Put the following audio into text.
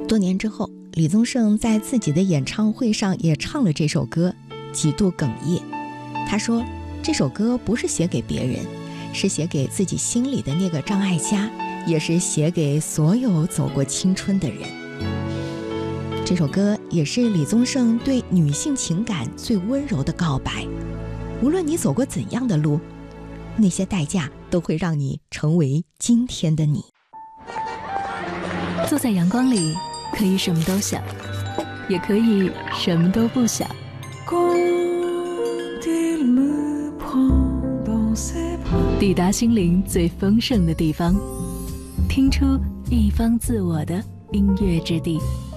多年之后，李宗盛在自己的演唱会上也唱了这首歌，几度哽咽。他说，这首歌不是写给别人，是写给自己心里的那个张艾嘉，也是写给所有走过青春的人。这首歌也是李宗盛对女性情感最温柔的告白。无论你走过怎样的路，那些代价都会让你成为今天的你。 坐在阳光里，可以什么都想，也可以什么都不想。抵达心灵最丰盛的地方，听出一方自我的音乐之地。